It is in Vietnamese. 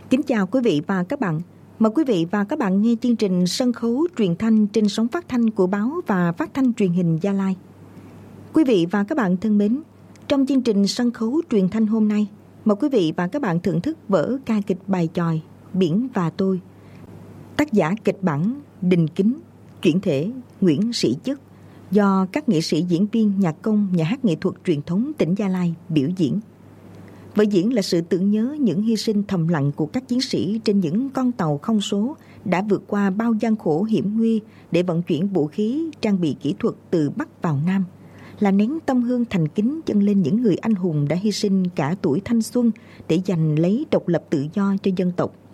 Kính chào quý vị và các bạn. Mời quý vị và các bạn nghe chương trình sân khấu truyền thanh trên sóng phát thanh của báo và phát thanh truyền hình Gia Lai. Quý vị và các bạn thân mến, trong chương trình sân khấu truyền thanh hôm nay, mời quý vị và các bạn thưởng thức vở ca kịch Bài Chòi, Biển và Tôi. Tác giả kịch bản Đình Kính, chuyển thể Nguyễn Sĩ Chức, do các nghệ sĩ diễn viên nhạc công Nhà hát nghệ thuật truyền thống tỉnh Gia Lai biểu diễn. Vở diễn là sự tưởng nhớ những hy sinh thầm lặng của các chiến sĩ trên những con tàu không số đã vượt qua bao gian khổ hiểm nguy để vận chuyển vũ khí, trang bị kỹ thuật từ Bắc vào Nam, là nén tâm hương thành kính dâng lên những người anh hùng đã hy sinh cả tuổi thanh xuân để giành lấy độc lập tự do cho dân tộc.